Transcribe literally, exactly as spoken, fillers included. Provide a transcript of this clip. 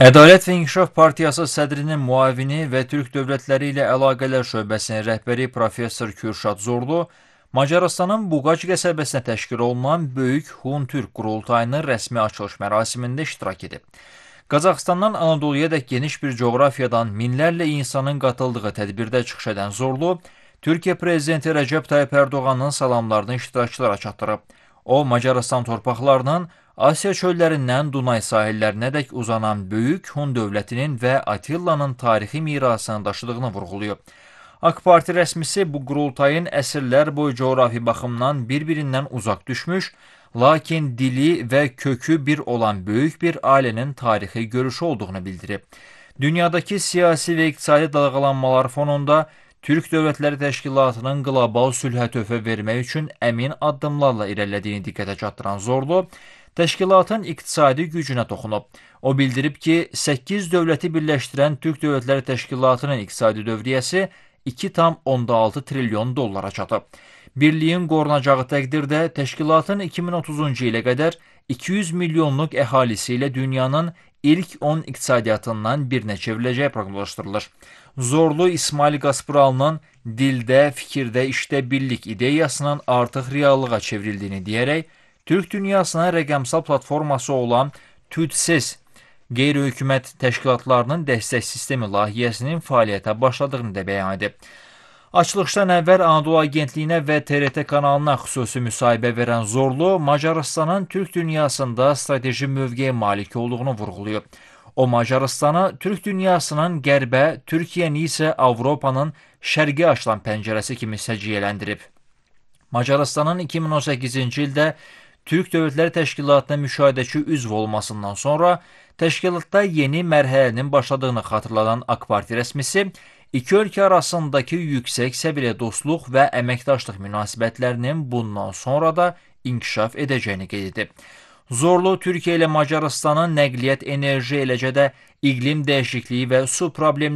Ədalət və İnkişaf Partiyası sədrinin müavini və Türk dövlətləri ilə əlaqələr şöbəsinin rəhbəri professor Kürşad Zorlu, Macarıstanın Buqac qəsəbəsinə təşkil olunan Böyük Hun-Türk qurultayının rəsmi açılış mərasimində iştirak edib. Qazaxıstandan Anadoluya dək geniş bir coğrafiyadan minlərlə insanın qatıldığı tədbirdə çıxış edən Zorlu, Türkiyə Prezidenti Rəcəb Tayyip Ərdoğanın salamlarını iştirakçılara çatdırıb. O, Macarıstan torpaqlarının Asiya çöllərindən Dunay sahillərinədək uzanan Böyük Hun dövlətinin və Atilla'nın tarixi mirasını daşıdığını vurğulayıb. AK Parti rəsmisi bu qurultayın əsrlər boyu coğrafi baxımdan bir-birindən uzaq düşmüş, lakin dili və kökü bir olan böyük bir ailənin tarixi görüşü olduğunu bildirib. Dünyadakı siyasi və iqtisadi dalğalanmalar fonunda Türk Dövlətləri Təşkilatının qlobal sülhə töhfə vermək üçün əmin addımlarla irəlilədiyini diqqətə çatdıran Zorlu, təşkilatın iqtisadi gücünə toxunub. O bildirib ki, səkkiz dövləti birləşdirən Türk Dövlətləri Təşkilatının iqtisadi dövriyyəsi iki tam onda altı trilyon dollara çatıb. Birliyin qorunacağı təqdirdə təşkilatın iki min otuzuncu ilə qədər iki yüz milyonluq əhalisi ilə dünyanın ilk on iqtisadiyyatından birinə çevriləcəyi proqnozlaşdırılır. Zorlu İsmail Qaspıralının dildə, fikirdə, işdə birlik ideyasının artıq reallığa çevrildiyini deyərək, Türk dünyasına rəqəmsal platforması olan TÜDSES qeyri-hökumət təşkilatlarının dəstək sistemi layihəsinin fəaliyyətə başladığını da bəyan edib. Açılışdan əvvəl Anadolu Agentliyinə və T R T kanalına xüsusi müsahibə verən Zorlu, Macarıstanın Türk dünyasında strateji mövqeyə malik olduğunu vurğulayıb. O, Macarıstanı Türk dünyasının qərbə, Türkiyəni isə Avropanın şərqə açılan pəncərəsi kimi səciyyələndirib. Macarıstanın iki min on səkkizinci ildə Türk Dövlətləri Təşkilatına müşahidəçi üzv olmasından sonra təşkilatda yeni mərhələnin başladığını xatırladan AK Parti rəsmisi, iki ölkə arasındakı yüksək səviyyə dostluq və əməkdaşlıq münasibətlərinin bundan sonra da inkişaf edəcəyini qeyd edib. Zorlu, Türkiyə ilə Macarıstanın nəqliyyat, enerji, eləcə də iqlim dəyişikliyi və su problemləri